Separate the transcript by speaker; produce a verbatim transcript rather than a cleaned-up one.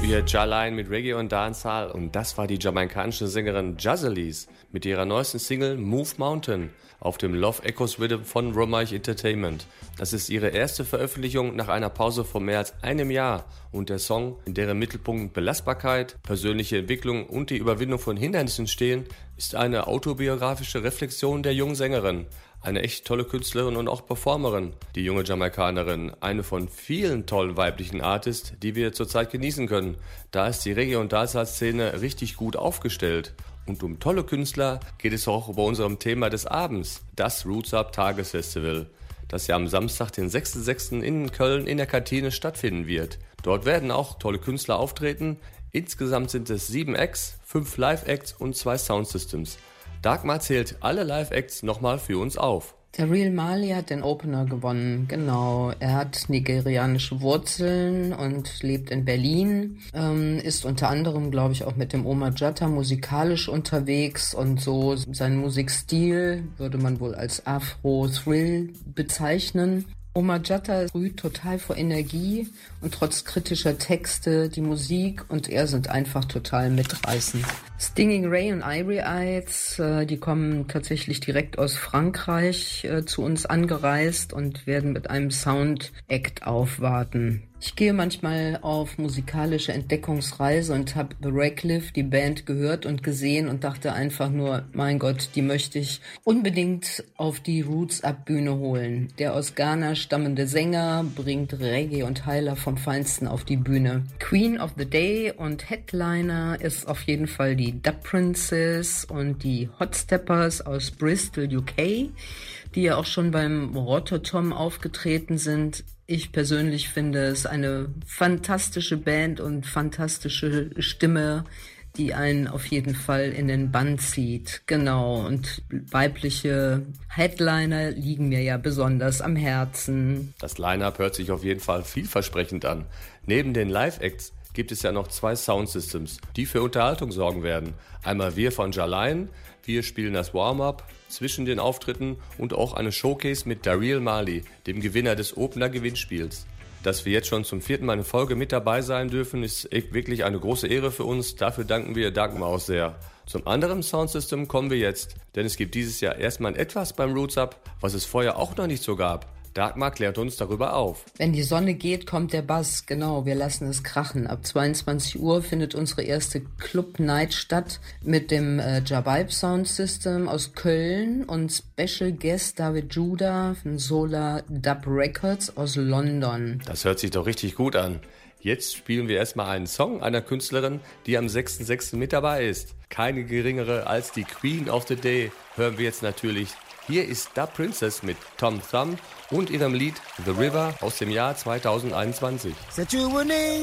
Speaker 1: Wir Jahline mit Reggae und Dancehall und das war die jamaikanische Sängerin Jazzalis mit ihrer neuesten Single Move Mountain auf dem Love Echoes Rhythm von Romaich Entertainment. Das ist ihre erste Veröffentlichung nach einer Pause von mehr als einem Jahr und der Song, in deren Mittelpunkt Belastbarkeit, persönliche Entwicklung und die Überwindung von Hindernissen stehen, ist eine autobiografische Reflexion der jungen Sängerin. Eine echt tolle Künstlerin und auch Performerin, die junge Jamaikanerin. Eine von vielen tollen weiblichen Artists, die wir zurzeit genießen können. Da ist die Reggae- und Dancehall-Szene richtig gut aufgestellt. Und um tolle Künstler geht es auch bei unserem Thema des Abends, das Roots Up Tagesfestival, das ja am Samstag, den sechsten sechsten in Köln in der Kantine stattfinden wird. Dort werden auch tolle Künstler auftreten. Insgesamt sind es sieben Acts, fünf Live-Acts und zwei Soundsystems. Dagmar zählt alle Live-Acts nochmal für uns auf.
Speaker 2: Der Real Mali hat den Opener gewonnen, genau. Er hat nigerianische Wurzeln und lebt in Berlin, ähm, ist unter anderem, glaube ich, auch mit dem Omar Jatta musikalisch unterwegs und so sein Musikstil würde man wohl als Afro-Thrill bezeichnen. Omar Jatta sprüht total vor Energie und trotz kritischer Texte die Musik und er sind einfach total mitreißend. Stinging Ray und Ivory Eyes, äh, die kommen tatsächlich direkt aus Frankreich äh, zu uns angereist und werden mit einem Sound-Act aufwarten. Ich gehe manchmal auf musikalische Entdeckungsreise und habe The Radcliffe, die Band, gehört und gesehen und dachte einfach nur, mein Gott, die möchte ich unbedingt auf die Roots Up Bühne holen. Der aus Ghana stammende Sänger bringt Reggae und Heiler vom Feinsten auf die Bühne. Queen of the Day und Headliner ist auf jeden Fall die Dub Princess und die Hot Steppers aus Bristol, U K, die ja auch schon beim Rototom aufgetreten sind. Ich persönlich finde es eine fantastische Band und fantastische Stimme, die einen auf jeden Fall in den Bann zieht. Genau, und weibliche Headliner liegen mir ja besonders am Herzen.
Speaker 1: Das Line-Up hört sich auf jeden Fall vielversprechend an. Neben den Live-Acts gibt es ja noch zwei Soundsystems, die für Unterhaltung sorgen werden. Einmal wir von Jahline, wir spielen das Warm-Up zwischen den Auftritten und auch eine Showcase mit Daryl Mali, dem Gewinner des Opener-Gewinnspiels. Dass wir jetzt schon zum vierten Mal in Folge mit dabei sein dürfen, ist echt wirklich eine große Ehre für uns. Dafür danken wir Dagmar auch sehr. Zum anderen Soundsystem kommen wir jetzt, denn es gibt dieses Jahr erstmal etwas beim Roots Up, was es vorher auch noch nicht so gab. Dagmar klärt uns darüber auf.
Speaker 2: Wenn die Sonne geht, kommt der Bass. Genau, wir lassen es krachen. Ab zweiundzwanzig Uhr findet unsere erste Club Night statt mit dem äh, Jabibe Sound System aus Köln und Special Guest David Judah von Solar Dub Records aus London.
Speaker 1: Das hört sich doch richtig gut an. Jetzt spielen wir erstmal einen Song einer Künstlerin, die am sechsten sechsten mit dabei ist. Keine geringere als die Queen of the Day hören wir jetzt natürlich. Hier ist Dub Princess mit Tom Thumb und ihrem Lied The River aus dem Jahr zweitausendeinundzwanzig.